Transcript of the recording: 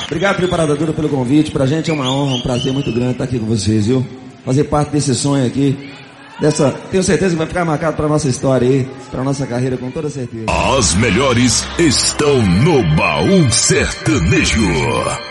Obrigado, Preparada Dura, pelo convite. Pra gente é uma honra, um prazer muito grande estar aqui com vocês, viu? Fazer parte desse sonho aqui. Tenho certeza que vai ficar marcado pra nossa história aí, pra nossa carreira, com toda certeza. As melhores estão no Baú Sertanejo.